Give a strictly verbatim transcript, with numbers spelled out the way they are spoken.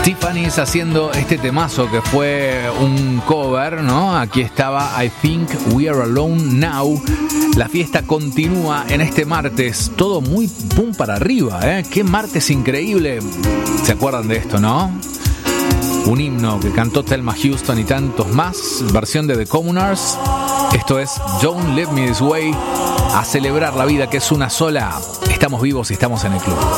Tiffany's haciendo este temazo que fue un cover, ¿no? Aquí estaba I Think We Are Alone Now. La fiesta continúa en este martes, todo muy pum para arriba, ¿eh? Qué martes increíble. ¿Se acuerdan de esto, no? Un himno que cantó Thelma Houston y tantos más, versión de The Communards. Esto es Don't Leave Me This Way. A celebrar la vida, que es una sola. Estamos vivos y estamos en el club.